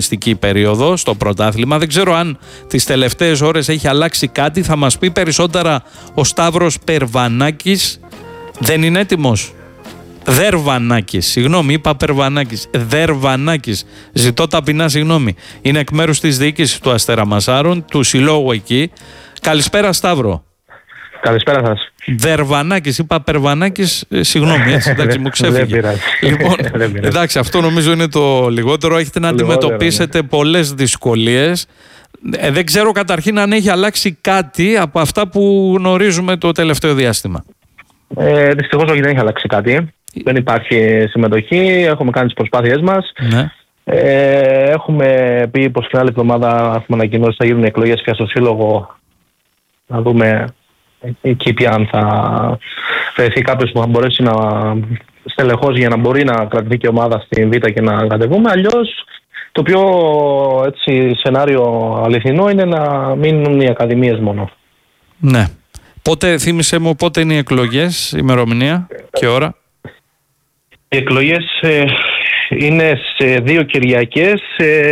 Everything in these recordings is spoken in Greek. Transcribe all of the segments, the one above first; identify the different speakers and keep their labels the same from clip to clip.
Speaker 1: αγωνιστική περίοδο στο πρωτάθλημα. Δεν ξέρω αν τις τελευταίες ώρες έχει αλλάξει κάτι. Θα μας πει περισσότερα ο Σταύρος Περβανάκης. Δεν είναι έτοιμος? Δερβανάκης, συγγνώμη, είπα Περβανάκης. Δερβανάκης, ζητώ ταπεινά συγγνώμη. Είναι εκ μέρους της διοίκησης του Αστέρα Μασάρων, του συλλόγου εκεί. Καλησπέρα, Σταύρο.
Speaker 2: Καλησπέρα σας.
Speaker 1: Δερβανάκης, είπα Περβανάκης, συγγνώμη, έτσι, εντάξει, μου ξέφυγε. Λοιπόν, εντάξει, αυτό νομίζω είναι το λιγότερο. Έχετε να αντιμετωπίσετε πολλές δυσκολίες. Δεν ξέρω καταρχήν αν έχει αλλάξει κάτι από αυτά που γνωρίζουμε το τελευταίο διάστημα.
Speaker 2: Δυστυχώς όχι, δεν έχει αλλάξει κάτι. Δεν υπάρχει συμμετοχή. Έχουμε κάνει τις προσπάθειές μας.
Speaker 1: Ναι.
Speaker 2: Έχουμε πει πως την άλλη εβδομάδα έχουμε ανακοινώσει θα γίνουν εκλογές πια στο σύλλογο. Να δούμε εκεί πια αν θα βρεθεί κάποιος που θα μπορέσει να στελεχώσει για να μπορεί να κρατηθεί και ομάδα στην Β και να κατεβούμε. Αλλιώς το πιο έτσι, σενάριο αληθινό είναι να μείνουν οι ακαδημίες μόνο.
Speaker 1: Ναι. Πότε, θύμισε μου, πότε είναι οι εκλογές, ημερομηνία και ώρα?
Speaker 2: Οι εκλογές είναι σε 2 Κυριακές,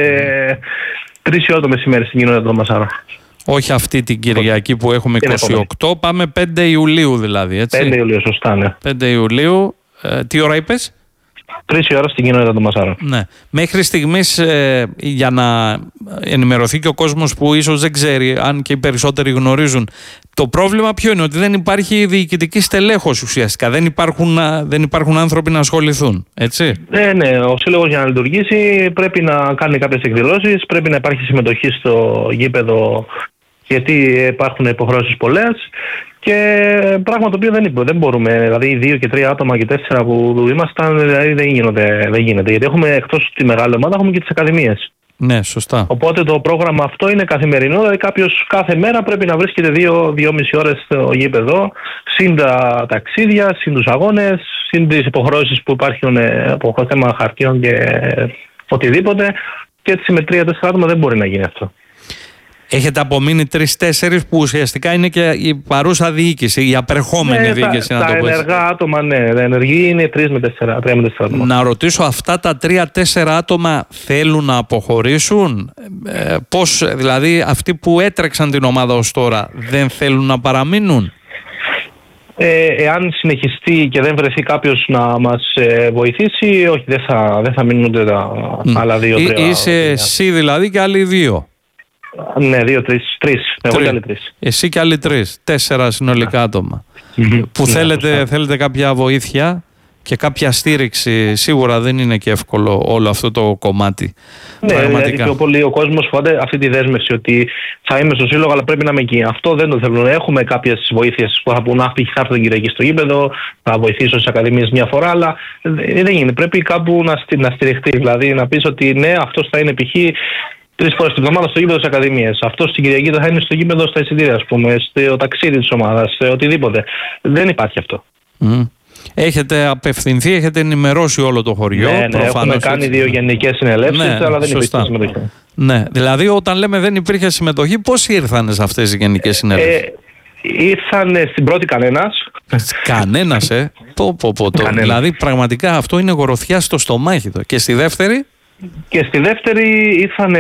Speaker 2: 3 η ώρα το μεσημέρι στην κοινότητα του Μασάρα.
Speaker 1: Όχι αυτή την Κυριακή που έχουμε 28, πάμε 5 Ιουλίου δηλαδή, έτσι.
Speaker 2: 5 Ιουλίου, σωστά, ναι.
Speaker 1: 5 Ιουλίου, τι ώρα είπες?
Speaker 2: 3 η ώρα στην κοινότητα του Μασάρα.
Speaker 1: Ναι. Μέχρι στιγμής, για να ενημερωθεί και ο κόσμος που ίσως δεν ξέρει, αν και οι περισσότεροι γνωρίζουν, το πρόβλημα ποιο είναι? Ότι δεν υπάρχει διοικητική στελέχωση ουσιαστικά. Δεν υπάρχουν άνθρωποι να ασχοληθούν, έτσι.
Speaker 2: Ναι. Ο σύλλογος για να λειτουργήσει πρέπει να κάνει κάποιες εκδηλώσεις, πρέπει να υπάρχει συμμετοχή στο γήπεδο, γιατί υπάρχουν υποχρεώσεις πολλές. Και πράγμα το οποίο δεν μπορούμε, δηλαδή 2 και 3 άτομα και 4 που ήμασταν, δηλαδή δεν γίνεται. Γιατί έχουμε εκτός τη μεγάλη ομάδα, έχουμε και τις ακαδημίες.
Speaker 1: Ναι, σωστά.
Speaker 2: Οπότε το πρόγραμμα αυτό είναι καθημερινό, δηλαδή κάποιος κάθε μέρα πρέπει να βρίσκεται 2-2,5 ώρες στο γήπεδο, συν τα ταξίδια, συν τους αγώνες, συν τις υποχρεώσεις που υπάρχουν από θέμα χαρτιών και οτιδήποτε. Και έτσι με 3-4 άτομα δεν μπορεί να γίνει αυτό.
Speaker 1: Έχετε απομείνει 3-4 που ουσιαστικά είναι και η παρούσα διοίκηση, η απερχόμενη διοίκηση, να το πω.
Speaker 2: Τα ενεργά άτομα, ναι. Τα ενεργοί είναι 3 με 4 άτομα.
Speaker 1: Να ρωτήσω, αυτά τα 3-4 άτομα θέλουν να αποχωρήσουν? Πώς, δηλαδή αυτοί που έτρεξαν την ομάδα ως τώρα δεν θέλουν να παραμείνουν?
Speaker 2: Εάν συνεχιστεί και δεν βρεθεί κάποιος να μας βοηθήσει, όχι, δεν θα μείνουν ούτε τα άλλα 2-3.
Speaker 1: Είσαι εσύ δηλαδή και άλλοι 2?
Speaker 2: Ναι, 2-3. Εγώ και άλλοι 3.
Speaker 1: Εσύ και άλλοι 3. 4 συνολικά άτομα. Που θέλετε κάποια βοήθεια και κάποια στήριξη. Σίγουρα δεν είναι και εύκολο όλο αυτό το κομμάτι.
Speaker 2: Ναι, πραγματικά. Πιο πολύ ο κόσμος φοβάται αυτή τη δέσμευση ότι θα είμαι στο σύλλογο, αλλά πρέπει να είμαι εκεί. Αυτό δεν το θέλουν. Έχουμε κάποιες βοήθειες που θα πούν θα έρθω την Κυριακή στο γήπεδο, θα βοηθήσω στις ακαδημίες μια φορά, αλλά δεν γίνεται. Πρέπει κάπου να στηριχτεί. Δηλαδή να πεις ότι ναι, αυτός θα είναι π.χ. 3 φορές την εβδομάδα στο γήπεδο της Ακαδημίας. Αυτό στην Κυριακή θα είναι στο γήπεδο στα εισιτήρια, ας πούμε, στο ταξίδι της ομάδας, σε οτιδήποτε. Δεν υπάρχει αυτό.
Speaker 1: Έχετε απευθυνθεί, έχετε ενημερώσει όλο το χωριό.
Speaker 2: Ναι, έχουμε κάνει 2 γενικές συνελεύσεις, αλλά δεν υπήρχε συμμετοχή.
Speaker 1: Ναι, δηλαδή όταν λέμε δεν υπήρχε συμμετοχή, πώς ήρθανε σε αυτές οι γενικές συνελεύσεις?
Speaker 2: Ήρθαν στην πρώτη κανένας.
Speaker 1: Κανένας, Δηλαδή πραγματικά αυτό είναι γοροθιά στο στομάχι. Και στη δεύτερη?
Speaker 2: Και στη δεύτερη ήρθαν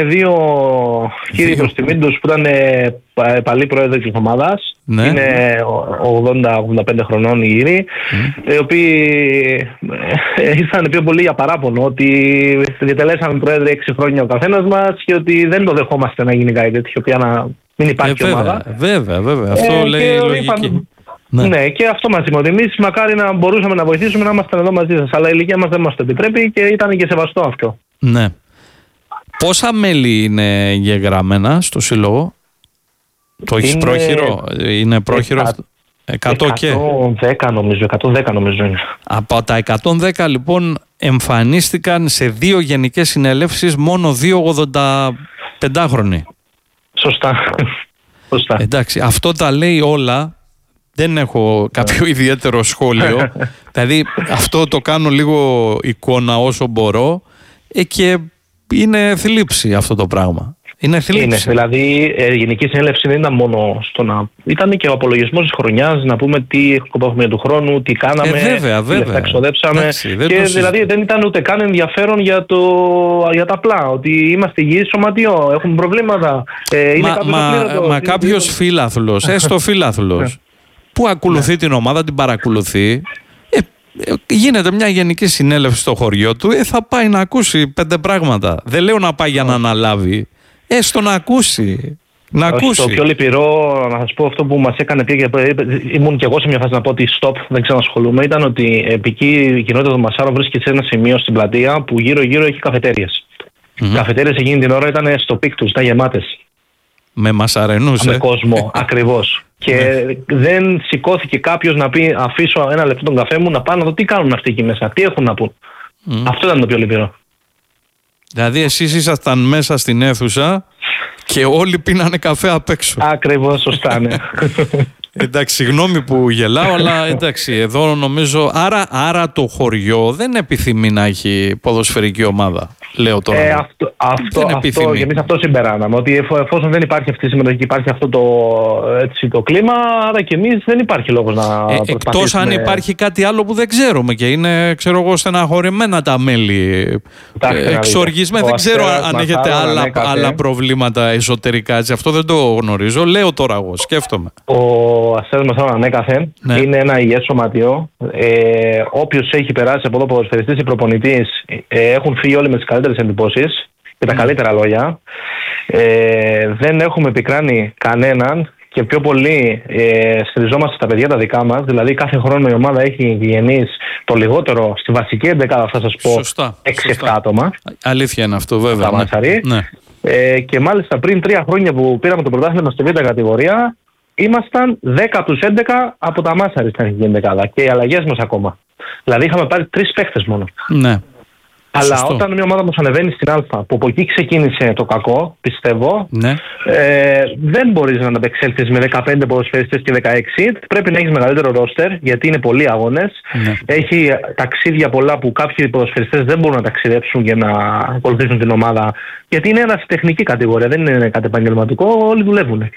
Speaker 2: 2 κύριοι προς τιμήν τους που ήταν παλιοί πρόεδροι της ομάδας. Ναι. Είναι 80-85 χρονών οι γύροι, οι οποίοι ήρθαν πιο πολύ για παράπονο ότι διατελέσαμε πρόεδροι 6 χρόνια ο καθένας μας και ότι δεν το δεχόμαστε να γίνει κάτι τέτοιο πια, να μην υπάρχει ομάδα.
Speaker 1: Βέβαια. Αυτό λέει η λογική.
Speaker 2: Ναι, και αυτό μας είπε ότι εμείς μακάρι να μπορούσαμε να βοηθήσουμε να είμαστε εδώ μαζί σας, αλλά η ηλικία μας δεν μας το επιτρέπει και ήταν και σεβαστό αυτό.
Speaker 1: Ναι. Πόσα μέλη είναι εγγεγραμμένα στο σύλλογο? Το έχεις πρόχειρο? Είναι πρόχειρο? 100 και
Speaker 2: 110 νομίζω είναι.
Speaker 1: Από τα 110 λοιπόν εμφανίστηκαν σε 2 γενικές συνελεύσεις μόνο 2 85χρονοι.
Speaker 2: Σωστά.
Speaker 1: Εντάξει, αυτό τα λέει όλα. Δεν έχω κάποιο ιδιαίτερο σχόλιο. Δηλαδή αυτό το κάνω λίγο εικόνα όσο μπορώ και είναι θλίψη αυτό το πράγμα. Είναι θλίψη.
Speaker 2: Είναι. Δηλαδή, η Γενική Συνέλευση δεν ήταν μόνο στο να. Ήταν και ο απολογισμός της χρονιάς, να πούμε τι σκοπό έχουμε του χρόνου, τι κάναμε,
Speaker 1: βέβαια.
Speaker 2: τι λεφτά ξοδέψαμε.
Speaker 1: Εντάξει,
Speaker 2: και δηλαδή δεν ήταν ούτε καν ενδιαφέρον για τα απλά. Ότι είμαστε υγιείς σωματιό, έχουμε προβλήματα.
Speaker 1: Μα κάποιος φίλαθλος, έστω φίλαθλος, που ακολουθεί την ομάδα, την παρακολουθεί. Γίνεται μια γενική συνέλευση στο χωριό του, θα πάει να ακούσει 5 πράγματα. Δεν λέω να πάει για να αναλάβει, έστω να ακούσει.
Speaker 2: Το πιο λυπηρό, να σας πω αυτό που μας έκανε ήμουν και εγώ σε μια φάση να πω ότι stop, δεν ξανασχολούμαι, ήταν ότι εκεί η κοινότητα των Μασάρων βρίσκεται σε ένα σημείο στην πλατεία που γύρω-γύρω έχει καφετέριες. Οι καφετέριες εκείνη την ώρα ήταν στο πικ τους, ήταν γεμάτες.
Speaker 1: Με Μασαρενούς,
Speaker 2: με κόσμο, ακριβώς. Και δεν σηκώθηκε κάποιος να πει αφήσω ένα λεπτό τον καφέ μου να πάω να δω τι κάνουν αυτοί εκεί μέσα, τι έχουν να πούν. Αυτό ήταν το πιο λυπηρό.
Speaker 1: Δηλαδή εσείς ήσασταν μέσα στην αίθουσα και όλοι πίνανε καφέ απ' έξω.
Speaker 2: Ακριβώς, σωστά, ναι.
Speaker 1: Εντάξει, συγγνώμη που γελάω, αλλά εντάξει, εδώ νομίζω. Άρα το χωριό δεν επιθυμεί να έχει ποδοσφαιρική ομάδα. Λέω τώρα.
Speaker 2: Αυτό και εμείς αυτό συμπεράναμε. Ότι εφόσον δεν υπάρχει αυτή η συμμετοχή, υπάρχει αυτό το κλίμα, άρα και εμείς δεν υπάρχει λόγος να προσπαθήσουμε.
Speaker 1: Εκτός αν υπάρχει κάτι άλλο που δεν ξέρουμε και είναι, ξέρω εγώ, στεναχωρημένα τα μέλη. Εξοργισμένα. Δεν ξέρω αν έχετε άλλα προβλήματα εσωτερικά. Έτσι. Αυτό δεν το γνωρίζω. Λέω τώρα εγώ, σκέφτομαι.
Speaker 2: Ο Αστέρας Μασάρων ανέκαθεν είναι ένα υγιές σωματιό. Όποιος έχει περάσει από εδώ, ποδοσφαιριστής ή προπονητής, έχουν φύγει όλοι με τις καλύτερες εντυπώσεις και τα καλύτερα λόγια. Δεν έχουμε πικράνει κανέναν και πιο πολύ στηριζόμαστε στα παιδιά τα δικά μας. Δηλαδή κάθε χρόνο η ομάδα έχει γεννείς το λιγότερο στη βασική εντεκάδα, θα σας πω, 6-7 άτομα.
Speaker 1: Αλήθεια είναι αυτό, βέβαια.
Speaker 2: Και μάλιστα πριν 3 χρόνια που πήραμε το πρωτάθλημα στη β' κατηγορία, ήμασταν 10 από τους 11 από τα Μάσαρη στην αρχική εντεκάδα και οι αλλαγές μας ακόμα. Δηλαδή είχαμε πάρει 3 παίχτες μόνο.
Speaker 1: Ναι.
Speaker 2: Αλλά σωστό. Όταν μια ομάδα μας ανεβαίνει στην Α, που από εκεί ξεκίνησε το κακό, πιστεύω, δεν μπορείς να ανταπεξέλθεις με 15 ποδοσφαιριστές και 16. Πρέπει να έχεις μεγαλύτερο ρόστερ, γιατί είναι πολλοί αγώνες. Έχει ταξίδια πολλά που κάποιοι ποδοσφαιριστές δεν μπορούν να ταξιδέψουν για να ακολουθήσουν την ομάδα. Γιατί είναι ένα τεχνική κατηγορία, δεν είναι κάτι επαγγελματικό, όλοι δουλεύουν.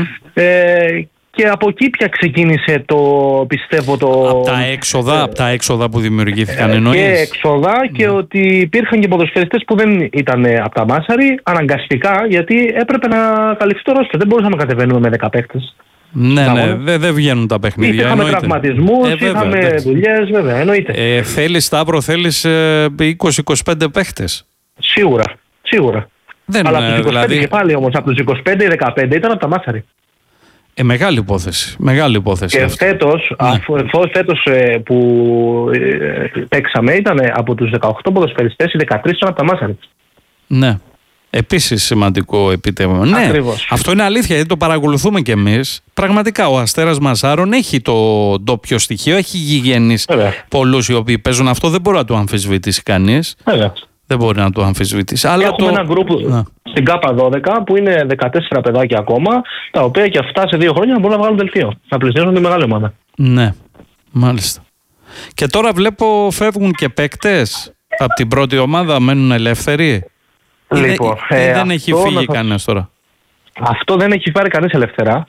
Speaker 2: Και από εκεί πια ξεκίνησε πιστεύω
Speaker 1: Από τα έξοδα που δημιουργήθηκαν εννοείς.
Speaker 2: Και έξοδα και ότι υπήρχαν και ποδοσφαιριστές που δεν ήταν από τα Μάσαρη αναγκαστικά, γιατί έπρεπε να καλυφθεί το ρόστερ. Δεν μπορούσαμε να κατεβαίνουμε με 10 παίκτες.
Speaker 1: Ναι, δεν βγαίνουν τα παιχνίδια.
Speaker 2: Είχαμε τραυματισμούς, είχαμε δουλειές, βέβαια, εννοείται.
Speaker 1: Σταύρο, θέλεις 20-25 παίκτες.
Speaker 2: Σίγουρα. Αλλά από τους 25 και πάλι όμως, από τους 25-15 ήταν από τα Μάσαρη.
Speaker 1: Μεγάλη υπόθεση.
Speaker 2: Και φέτος, φέτος που παίξαμε, ήταν από τους 18 ποδοσφαιριστές, οι 13 ήταν από τα Μάσαρη.
Speaker 1: Ναι. Επίσης σημαντικό επιτεύγμα. Ναι, αυτό είναι αλήθεια, γιατί το παρακολουθούμε κι εμείς. Πραγματικά ο Αστέρας Μασάρων έχει το ντόπιο στοιχείο, έχει γηγενείς πολλούς οι οποίοι παίζουν. Αυτό δεν μπορεί να το αμφισβητήσει κανείς. Δεν μπορεί να το αμφισβητήσει.
Speaker 2: Έχουμε ένα γκρουπ στην ΚΑΠΑ 12 που είναι 14 παιδάκια ακόμα, τα οποία και αυτά σε 2 χρόνια μπορούν να βγάλουν δελτίο. Να πλησιάσουν τη μεγάλη ομάδα.
Speaker 1: Ναι, μάλιστα. Και τώρα βλέπω φεύγουν και παίκτες από την πρώτη ομάδα, μένουν ελεύθεροι.
Speaker 2: Λοιπόν,
Speaker 1: δεν έχει φύγει κανένας τώρα.
Speaker 2: Αυτό δεν έχει πάρει κανείς ελευθερά.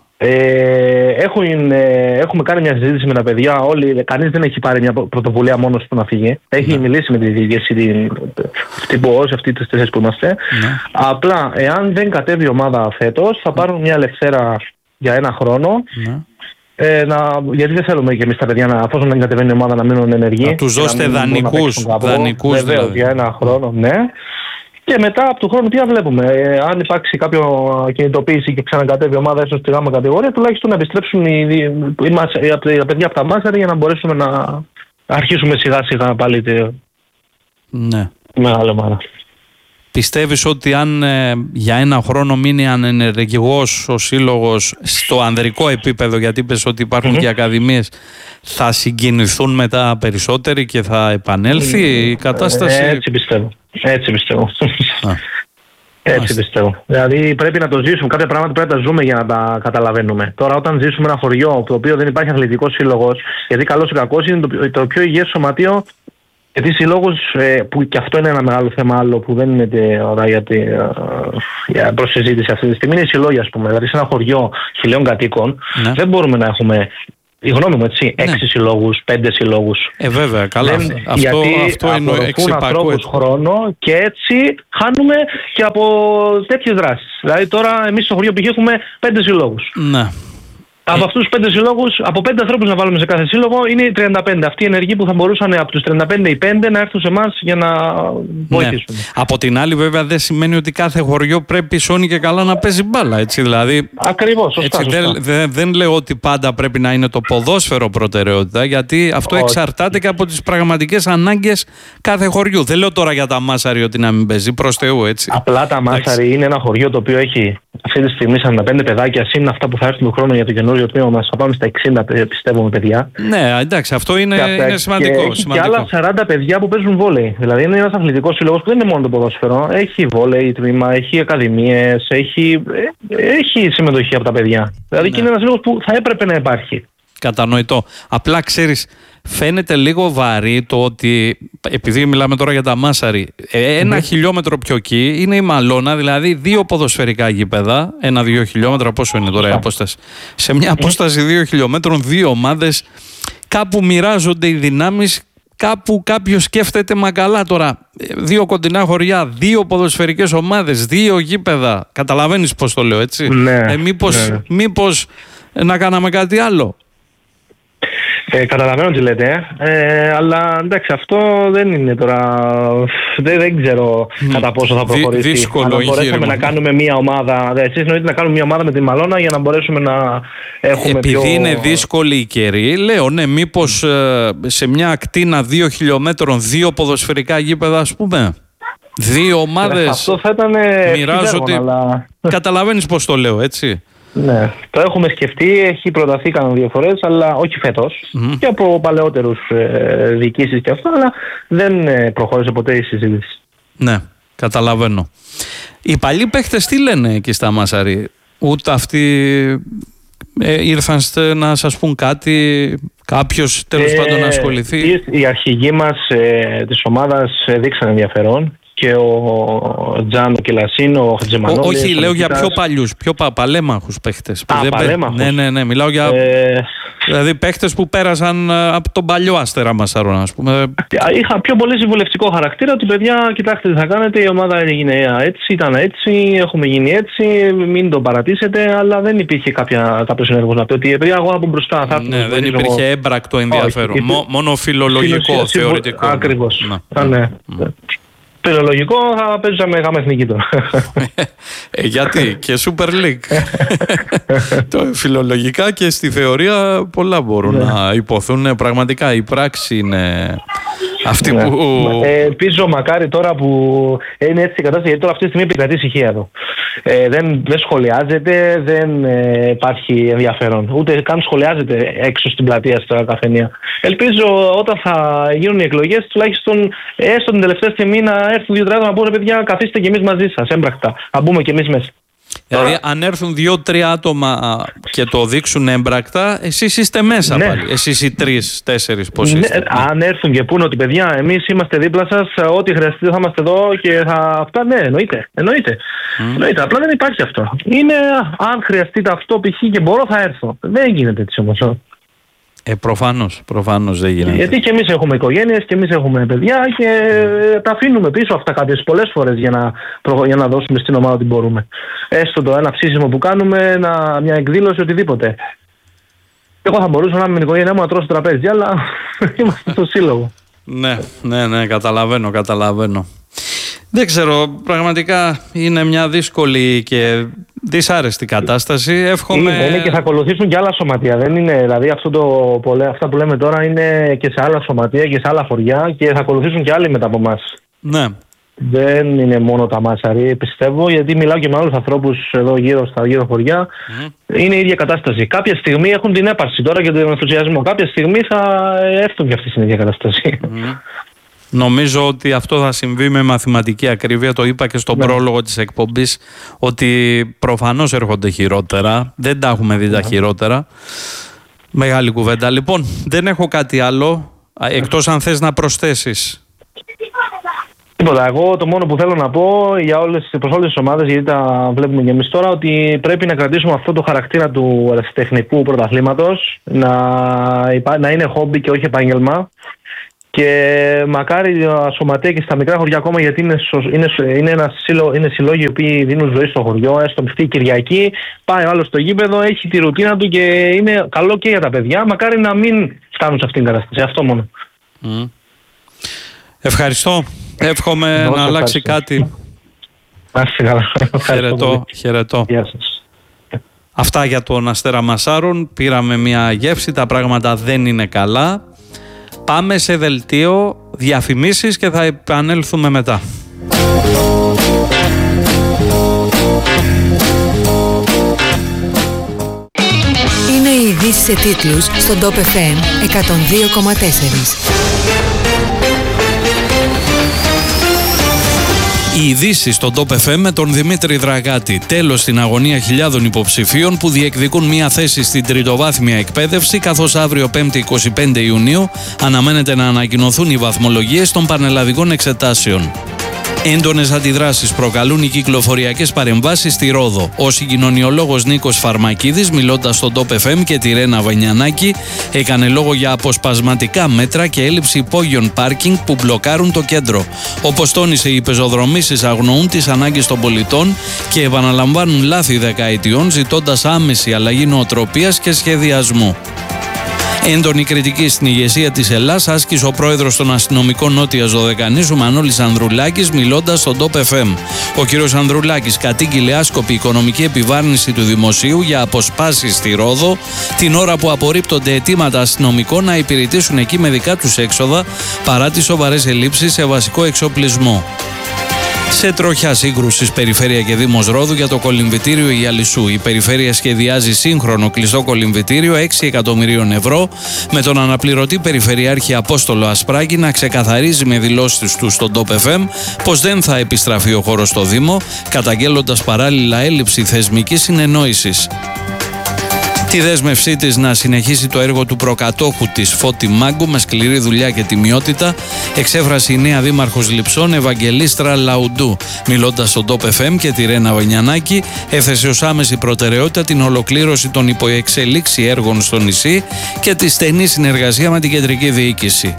Speaker 2: Έχουμε κάνει μια συζήτηση με τα παιδιά. Κανείς δεν έχει πάρει μια πρωτοβουλία μόνος του να φύγει. Έχει μιλήσει με τη διοίκηση σε αυτή τις 4 που είμαστε. Απλά, εάν δεν κατέβει η ομάδα φέτος, θα πάρουν μια ελευθέρα για 1 χρόνο. Γιατί δεν θέλουμε και εμείς τα παιδιά, αφόσον δεν κατεβαίνει η ομάδα, να μείνουν ενεργοί.
Speaker 1: Να τους δώσετε δανεικούς.
Speaker 2: Βεβαίως, για 1 χρόνο, ναι. Και μετά από τον χρόνο τι βλέπουμε. Αν υπάρξει κάποιο κινητοποίηση και ξανακατέβει η ομάδα έστω στη γάμα κατηγορία, τουλάχιστον να επιστρέψουν τα παιδιά από τα Μάσαρη για να μπορέσουμε να αρχίσουμε σιγά σιγά πάλι τη μεγάλη ομάδα.
Speaker 1: Πιστεύεις ότι αν για 1 χρόνο μείνει ανενεργικός ο σύλλογος στο ανδρικό επίπεδο, γιατί είπες ότι υπάρχουν και ακαδημίες, θα συγκινηθούν μετά περισσότεροι και θα επανέλθει η κατάσταση?
Speaker 2: Έτσι πιστεύω. Δηλαδή πρέπει να το ζήσουμε. Κάποια πράγματα πρέπει να τα ζούμε για να τα καταλαβαίνουμε. Τώρα, όταν ζήσουμε ένα χωριό το οποίο δεν υπάρχει αθλητικός σύλλογος, γιατί καλός ή κακός είναι το πιο υγιές σωματείο Γιατί συλλόγους, που και αυτό είναι ένα μεγάλο θέμα άλλο που δεν είναι ώρα για προσυζήτηση αυτή τη στιγμή, είναι οι συλλόγοι, ας πούμε. Δηλαδή σε ένα χωριό 1.000 κατοίκων δεν μπορούμε να έχουμε, η γνώμη μου έτσι, 6 συλλόγους, 5 συλλόγους.
Speaker 1: Βέβαια, καλά.
Speaker 2: Αυτό απορροφούν ανθρώπους χρόνο και έτσι χάνουμε και από τέτοιες δράσεις. Δηλαδή τώρα εμείς στο χωριό π.χ. έχουμε 5 συλλόγους.
Speaker 1: Ναι.
Speaker 2: Από αυτούς τους 5 συλλόγους, από 5 ανθρώπους να βάλουμε σε κάθε σύλλογο, είναι οι 35. Αυτοί οι ενεργοί που θα μπορούσαν από τους 35 οι 5 να έρθουν σε εμάς για να βοηθήσουν.
Speaker 1: Ναι. Από την άλλη, βέβαια, δεν σημαίνει ότι κάθε χωριό πρέπει σώνει και καλά να παίζει μπάλα. Έτσι, δηλαδή,
Speaker 2: ακριβώς, σωστά.
Speaker 1: Δεν λέω ότι πάντα πρέπει να είναι το ποδόσφαιρο προτεραιότητα, γιατί αυτό εξαρτάται και από τις πραγματικές ανάγκες κάθε χωριού. Δεν λέω τώρα για τα Μάσαρη ότι να μην παίζει, προς Θεού, έτσι.
Speaker 2: Απλά τα Μάσαρη είναι ένα χωριό το οποίο έχει αυτή τη στιγμή 45 παιδάκια, συν αυτά που θα έρθουν τον χρόνο για το καινούριο τμήμα μας. Θα πάμε στα 60, πιστεύουμε, παιδιά.
Speaker 1: Ναι, εντάξει, αυτό είναι σημαντικό.
Speaker 2: Και άλλα 40 παιδιά που παίζουν βόλεϊ. Δηλαδή είναι ένας αθλητικός σύλλογος που δεν είναι μόνο το ποδόσφαιρο. Έχει βόλεϊ τμήμα, έχει ακαδημίες, έχει συμμετοχή από τα παιδιά. Δηλαδή και είναι ένας σύλλογος που θα έπρεπε να υπάρχει.
Speaker 1: Κατανοητό. Απλά ξέρεις, φαίνεται λίγο βαρύ το ότι, επειδή μιλάμε τώρα για τα Μάσαρη, 1 χιλιόμετρο πιο εκεί είναι η Μαλώνα, δηλαδή 2 ποδοσφαιρικά γήπεδα, 1-2 χιλιόμετρα, πόσο είναι τώρα η απόσταση. Σε μια απόσταση 2 χιλιόμετρων, 2 ομάδες, κάπου μοιράζονται οι δυνάμεις, κάπου κάποιος σκέφτεται, μα καλά τώρα, 2 κοντινά χωριά, 2 ποδοσφαιρικές ομάδες, 2 γήπεδα. Καταλαβαίνεις πώς το λέω, έτσι.
Speaker 2: Ναι,
Speaker 1: μήπως να κάναμε κάτι άλλο.
Speaker 2: Καταλαβαίνω τι λέτε, αλλά εντάξει, αυτό δεν είναι τώρα. Δεν ξέρω κατά πόσο θα προχωρήσει.
Speaker 1: Δύσκολο.
Speaker 2: Αν μπορέσαμε να κάνουμε μια ομάδα. Εσείς εννοείτε να κάνουμε μια ομάδα με τη Μαλώνα για να μπορέσουμε να έχουμε
Speaker 1: επειδή είναι δύσκολη η καιρή, λέω ναι, μήπως σε μια ακτίνα 2 χιλιόμετρων, 2 ποδοσφαιρικά γήπεδα, ας πούμε. 2 ομάδες.
Speaker 2: Αυτό θα ήταν.
Speaker 1: Μοιράζονται. Αλλά... Καταλαβαίνεις πώς το λέω, έτσι.
Speaker 2: Ναι, το έχουμε σκεφτεί, έχει προταθεί κανένα 2 φορές, αλλά όχι φέτος και από παλαιότερους διοικήσεις και αυτό, αλλά δεν προχώρησε ποτέ η συζήτηση.
Speaker 1: Ναι, καταλαβαίνω. Οι παλιοί παίχτες τι λένε εκεί στα Μάσαρη? Ούτε αυτοί ήρθαν να σας πούν κάτι, κάποιος τέλος πάντων να ασχοληθεί?
Speaker 2: Οι αρχηγοί μας της ομάδας δείξαν ενδιαφέρον. Και ο Τζάνο Κελασίν, ο Χατζημανόλης.
Speaker 1: Όχι, λέω για πιο παλιούς, πιο παλέμαχους παίχτες.
Speaker 2: Παλέμαχους.
Speaker 1: Ναι, μιλάω για δηλαδή παίχτες που πέρασαν από τον παλιό Αστέρα Μασαρών, ας πούμε.
Speaker 2: Είχα πιο πολύ συμβουλευτικό χαρακτήρα, ότι παιδιά, κοιτάξτε τι θα κάνετε, η ομάδα έγινε έτσι, ήταν έτσι, έχουμε γίνει έτσι, μην το παρατήσετε, αλλά δεν υπήρχε κάποιος ενεργός να πει ότι παιδιά, εγώ από μπροστά θα έρθω.
Speaker 1: Ναι, δεν υπήρχε έμπρακτο ενδιαφέρον, μόνο φιλολογικό θεωρητικό.
Speaker 2: Ακριβώς. Ναι. Φιλολογικό θα παίζαμε γάμα εθνική τώρα.
Speaker 1: Γιατί και Super League. Φιλολογικά και στη θεωρία πολλά μπορούν να υποθούν. Πραγματικά η πράξη είναι αυτή που...
Speaker 2: Ελπίζω μακάρι τώρα που είναι έτσι η κατάσταση, γιατί τώρα αυτή τη στιγμή επικρατεί ησυχία εδώ. Δεν σχολιάζεται, δεν υπάρχει ενδιαφέρον. Ούτε καν σχολιάζεται έξω στην πλατεία στα καφενεία. Ελπίζω όταν θα γίνουν οι εκλογές, τουλάχιστον έστω την τελευταία στιγμή να έρθουν 2-3 άτομα να πούνε παιδιά, καθίστε κι εμείς μαζί σας, έμπρακτα. Να μπούμε κι εμείς μέσα.
Speaker 1: Δηλαδή, αν έρθουν 2-3 άτομα και το δείξουν έμπρακτα, εσείς είστε μέσα πάλι. Εσείς οι 3-4 πώς είστε.
Speaker 2: Αν έρθουν και πούνε ότι παιδιά, εμείς είμαστε δίπλα σας, ό,τι χρειαστεί θα είμαστε εδώ και θα. Αυτά ναι, εννοείται. Απλά δεν υπάρχει αυτό. Είναι αν χρειαστείτε αυτό π.χ. και μπορώ, θα έρθω. Δεν γίνεται έτσι όμως.
Speaker 1: Προφανώς δεν γίνεται.
Speaker 2: Γιατί και εμείς έχουμε οικογένειες και εμείς έχουμε παιδιά και τα αφήνουμε πίσω αυτά πολλές φορές για να δώσουμε στην ομάδα ό,τι μπορούμε. Έστω το ένα ψήσιμο που κάνουμε, μια εκδήλωση, οτιδήποτε. Εγώ θα μπορούσα να είμαι με την οικογένειά μου να τρώω στο τραπέζι, αλλά είμαστε στο σύλλογο.
Speaker 1: Ναι, καταλαβαίνω. Δεν ξέρω, πραγματικά είναι μια δύσκολη και δυσάρεστη κατάσταση. Εύχομαι...
Speaker 2: Είναι και θα ακολουθήσουν και άλλα σωματεία. Δεν είναι, δηλαδή αυτά που λέμε τώρα είναι και σε άλλα σωματεία και σε άλλα χωριά και θα ακολουθήσουν και άλλοι μετά από εμάς.
Speaker 1: Ναι.
Speaker 2: Δεν είναι μόνο τα Μάσαρη, πιστεύω, γιατί μιλάω και με άλλους ανθρώπους εδώ στα γύρω χωριά. Είναι η ίδια κατάσταση. Κάποια στιγμή έχουν την έπαρση τώρα και τον ενθουσιασμό. Κάποια στιγμή θα έρθουν και αυτοί στην ίδια κατάσταση.
Speaker 1: Νομίζω ότι αυτό θα συμβεί με μαθηματική ακρίβεια. Το είπα και στον πρόλογο της εκπομπής, ότι προφανώς έρχονται χειρότερα. Δεν τα έχουμε δει τα χειρότερα. Μεγάλη κουβέντα. Λοιπόν, δεν έχω κάτι άλλο, εκτός αν θες να προσθέσεις.
Speaker 2: Τίποτα. Εγώ το μόνο που θέλω να πω προς όλες τις ομάδες, γιατί τα βλέπουμε και εμείς τώρα, ότι πρέπει να κρατήσουμε αυτό το χαρακτήρα του ερασιτεχνικού πρωταθλήματος, να είναι χόμπι και όχι επάγγελμα. Και μακάρι Σωματεία και στα μικρά χωριά ακόμα, γιατί είναι συλλόγοι οι οποίοι δίνουν ζωή στο χωριό. Έστω αυτή η Κυριακή πάει ο άλλος στο γήπεδο, έχει τη ρουτίνα του και είναι καλό και για τα παιδιά. Μακάρι να μην φτάνουν σε αυτήν την κατάσταση. Αυτό μόνο.
Speaker 1: Ευχαριστώ. Εύχομαι να αλλάξει κάτι. Χαιρετώ.
Speaker 2: Γεια σας.
Speaker 1: Αυτά για τον Αστέρα Μασάρων. Πήραμε μια γεύση. Τα πράγματα δεν είναι καλά. Πάμε σε δελτίο, διαφημίσεις και θα επανέλθουμε μετά.
Speaker 3: Είναι οι ειδήσεις σε τίτλους στον Top FM 102,4.
Speaker 1: Οι ειδήσεις στον Top FM με τον Δημήτρη Δραγάτη. Τέλος στην αγωνία χιλιάδων υποψηφίων που διεκδικούν μια θέση στην τριτοβάθμια εκπαίδευση, καθώς αύριο 5η 25 Ιουνίου αναμένεται να ανακοινωθούν οι βαθμολογίες των πανελλαδικών εξετάσεων. Έντονες αντιδράσεις προκαλούν οι κυκλοφοριακές παρεμβάσεις στη Ρόδο. Ο συγκοινωνιολόγος Νίκος Φαρμακίδης, μιλώντας στον Top FM και τη Ρένα Βενιανάκη, έκανε λόγο για αποσπασματικά μέτρα και έλλειψη υπόγειων πάρκινγκ που μπλοκάρουν το κέντρο. Όπως τόνισε, οι πεζοδρομήσεις αγνοούν τις ανάγκες των πολιτών και επαναλαμβάνουν λάθη δεκαετιών, ζητώντας άμεση αλλαγή νοοτροπίας και σχεδιασμού. Έντονη κριτική στην ηγεσία της Ελλάς άσκησε ο πρόεδρος των αστυνομικών Νότιας Δωδεκανήσου Μανώλης Ανδρουλάκης, μιλώντας στον Top FM. Ο κ. Ανδρουλάκης κατήγγειλε άσκοπη οικονομική επιβάρυνση του δημοσίου για αποσπάσεις στη Ρόδο, την ώρα που απορρίπτονται αιτήματα αστυνομικών να υπηρετήσουν εκεί με δικά τους έξοδα, παρά τις σοβαρές ελλείψεις σε βασικό εξοπλισμό. Σε τροχιά σύγκρουσης περιφέρεια και Δήμος Ρόδου για το κολυμβητήριο Ιαλισσού. Η περιφέρεια σχεδιάζει σύγχρονο κλειστό κολυμβητήριο 6 εκατομμυρίων ευρώ, με τον αναπληρωτή περιφερειάρχη Απόστολο Ασπράκη να ξεκαθαρίζει με δηλώσεις του στον Top FM πως δεν θα επιστραφεί ο χώρος στο Δήμο, καταγγέλλοντας παράλληλα έλλειψη θεσμικής συνεννόησης. Τη δέσμευσή της να συνεχίσει το έργο του προκατόχου της Φώτη Μάγκου με σκληρή δουλειά και τιμιότητα εξέφρασε η νέα δήμαρχος Λειψών Ευαγγελίστρα Λαουντού. Μιλώντας στον Top FM και τη Ρένα Βενιανάκη, έθεσε ως άμεση προτεραιότητα την ολοκλήρωση των υποεξελίξη έργων στο νησί και τη στενή συνεργασία με την κεντρική διοίκηση.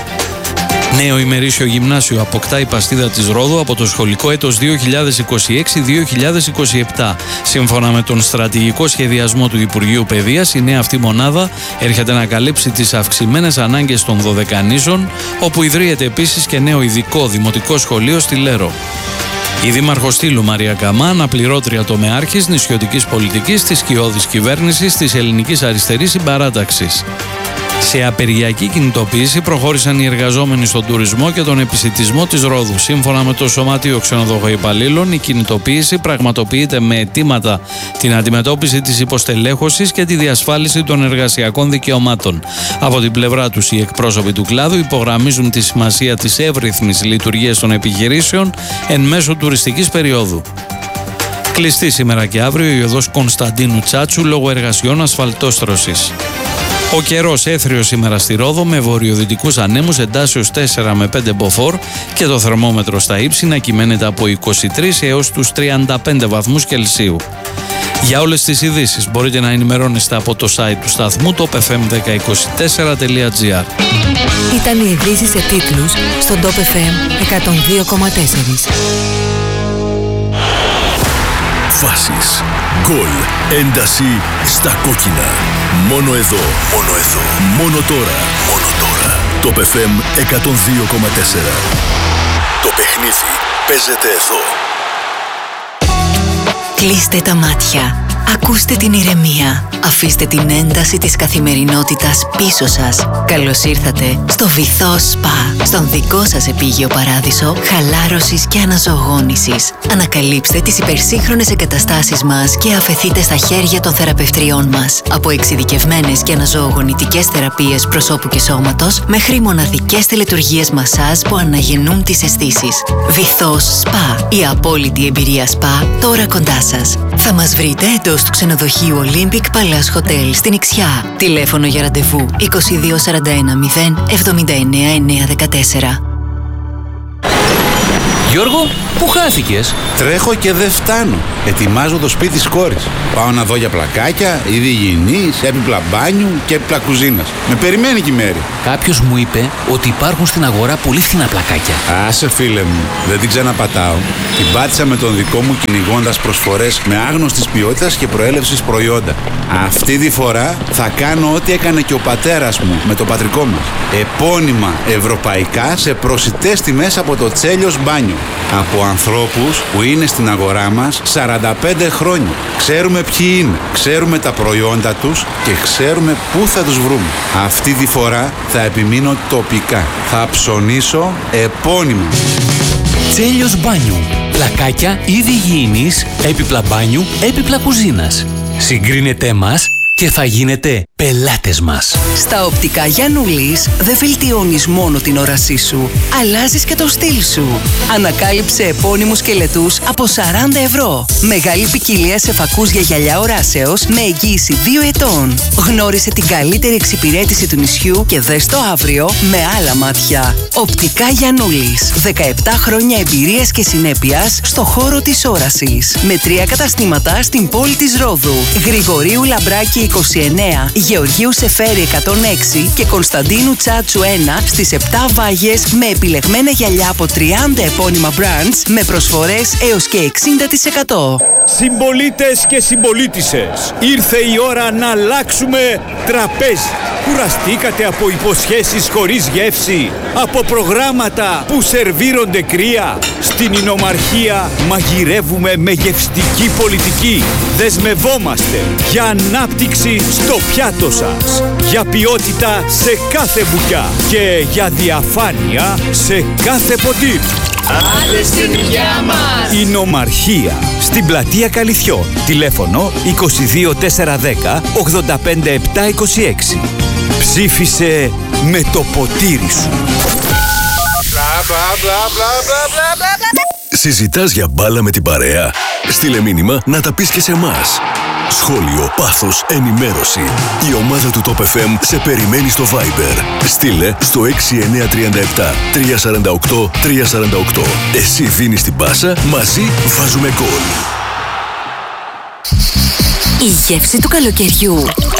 Speaker 1: Νέο ημερήσιο γυμνάσιο αποκτά η Παστίδα της Ρόδου από το σχολικό έτος 2026-2027. Σύμφωνα με τον στρατηγικό σχεδιασμό του Υπουργείου Παιδείας, η νέα αυτή μονάδα έρχεται να καλύψει τις αυξημένες ανάγκες των Δωδεκανήσων, όπου ιδρύεται επίσης και νέο ειδικό δημοτικό σχολείο στη Λέρο. Η Δήμαρχος Στήλου Μαρία Καμά, αναπληρώτρια τομεάρχης νησιωτικής πολιτικής της σκιώδης κυβέρνησης της Ελληνικής Αριστερής Συμπαράταξης. Σε απεργιακή κινητοποίηση προχώρησαν οι εργαζόμενοι στον τουρισμό και τον επισιτισμό της Ρόδου. Σύμφωνα με το Σωματείο Ξενοδοχοϊπαλλήλων, η κινητοποίηση πραγματοποιείται με αιτήματα την αντιμετώπιση της υποστελέχωσης και τη διασφάλιση των εργασιακών δικαιωμάτων. Από την πλευρά τους, οι εκπρόσωποι του κλάδου υπογραμμίζουν τη σημασία της εύρυθμης λειτουργίας των επιχειρήσεων εν μέσω τουριστικής περίοδου. Κλειστή σήμερα και αύριο η οδός Κωνσταντίνου Τσάτσου λόγω εργασιών ασφαλτόστρωσης. Ο καιρός έθριος σήμερα στη Ρόδο με βορειοδυτικούς ανέμους εντάσεως 4 με 5 μποφόρ και το θερμόμετρο στα ύψη να κυμαίνεται από 23 έως τους 35 βαθμούς Κελσίου. Για όλες τις ειδήσεις μπορείτε να ενημερώνεστε από το site του σταθμού topfm1024.gr.
Speaker 3: Ήταν οι ειδήσεις σε τίτλους στον Top FM 102,4.
Speaker 4: Φάσεις, γκολ, ένταση στα κόκκινα. Μόνο εδώ, μόνο τώρα. Top FM 102,4. Το παιχνίδι παίζεται εδώ.
Speaker 3: Κλείστε τα μάτια. Ακούστε την ηρεμία. Αφήστε την ένταση της καθημερινότητας πίσω σας. Καλώς ήρθατε στο Βυθό Σπα, στον δικό σας επίγειο παράδεισο χαλάρωσης και αναζωογόνησης. Ανακαλύψτε τις υπερσύγχρονες εγκαταστάσεις μας και αφεθείτε στα χέρια των θεραπευτριών μας. Από εξειδικευμένες και αναζωογονητικές θεραπείες προσώπου και σώματος, μέχρι μοναδικές τελετουργίες μασάζ που αναγεννούν τις αισθήσεις. Βυθό Σπα, η απόλυτη εμπειρία σπα, τώρα κοντά σας. Θα μας βρείτε εντός του ξενοδοχείου Olympic Palace Hotel στην Ιξιά. Τηλέφωνο για ραντεβού 2241 0 79 914.
Speaker 5: Γιώργο, πού χάθηκες?
Speaker 6: Τρέχω και δεν φτάνω. Ετοιμάζω το σπίτι της κόρης. Πάω να δω για πλακάκια, είδη υγιεινής, έπιπλα μπάνιου και έπιπλα κουζίνας. Με περιμένει και η Μέρη.
Speaker 5: Κάποιος μου είπε ότι υπάρχουν στην αγορά πολύ φθηνά πλακάκια.
Speaker 6: Άσε φίλε μου, δεν την ξαναπατάω. Την πάτησα με τον δικό μου κυνηγώντας προσφορές με άγνωστης ποιότητας και προέλευσης προϊόντα. Αυτή τη φορά θα κάνω ό,τι έκανε και ο πατέρας μου με το πατρικό μας. Επώνυμα ευρωπαϊκά σε προσιτές τιμές από το Τσέλιος Μπάνιο. Από ανθρώπους που είναι στην αγορά μας 45 χρόνια. Ξέρουμε ποιοι είναι, ξέρουμε τα προϊόντα τους και ξέρουμε πού θα τους βρούμε. Αυτή τη φορά θα επιμείνω τοπικά. Θα ψωνίσω επώνυμα.
Speaker 5: Τσέλιος Μπάνιου. Πλακάκια, είδη υγιεινής, έπιπλα μπάνιου, έπιπλα κουζίνας. Συγκρίνετε μας και θα γίνετε πελάτες μας.
Speaker 3: Στα οπτικά Γιαννούλης δεν βελτιώνεις μόνο την όρασή σου, αλλάζεις και το στυλ σου. Ανακάλυψε επώνυμους σκελετούς από 40 ευρώ. Μεγάλη ποικιλία σε φακούς για γυαλιά οράσεως με εγγύηση 2 ετών. Γνώρισε την καλύτερη εξυπηρέτηση του νησιού και δες το αύριο με άλλα μάτια. Οπτικά Γιαννούλης. 17 χρόνια εμπειρίας και συνέπειας στο χώρο της όρασης. Με 3 καταστήματα στην πόλη της Ρόδου. Γρηγορίου Λαμπράκη 29, Γεωργίου Σεφέρη 106 και Κωνσταντίνου Τσάτσου 1 στις 7 Βάγες με επιλεγμένα γυαλιά από 30 επώνυμα brands με προσφορές έως και 60%.
Speaker 7: Συμπολίτες και συμπολίτισσες, ήρθε η ώρα να αλλάξουμε τραπέζι. Κουραστήκατε από υποσχέσεις χωρίς γεύση, από προγράμματα που σερβίρονται κρύα? Στην Ινομαρχία μαγειρεύουμε με γευστική πολιτική. Δεσμευόμαστε για ανάπτυξη στο πιάτο σας, για ποιότητα σε κάθε μπουκιά και για διαφάνεια σε κάθε ποτήρι.
Speaker 8: Άντε στην υγειά μας!
Speaker 7: Ινομαρχία, στην πλατεία Καλυθιών. Τηλέφωνο 22410 85726. Ψήφισε με το ποτήρι σου.
Speaker 4: Συζητάς για μπάλα με την παρέα? Στείλε μήνυμα να τα πεις και σε εμάς. Σχόλιο, πάθος, ενημέρωση. Η ομάδα του Top FM σε περιμένει στο Viber. Στείλε στο 6937 348 348. Εσύ δίνεις την πάσα, μαζί βάζουμε γκολ.
Speaker 3: Η γεύση του καλοκαιριού